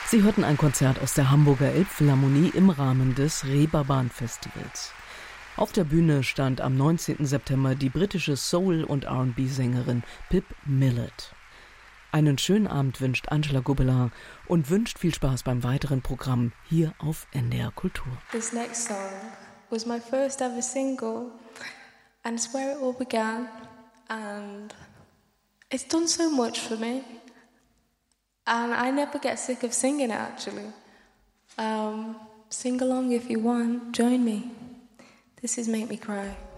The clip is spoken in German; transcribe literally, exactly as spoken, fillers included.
Sie hörten ein Konzert aus der Hamburger Elbphilharmonie im Rahmen des Reeperbahn-Festivals. Auf der Bühne stand am neunzehnten September die britische Soul- und R and B-Sängerin Pip Millett. Einen schönen Abend wünscht Angela Gobelin und wünscht viel Spaß beim weiteren Programm hier auf N D R Kultur. This next song was my first ever single and it's where it all began and it's done so much for me. And I never get sick of singing it, actually. Um, sing along if you want. Join me. This is Make Me Cry.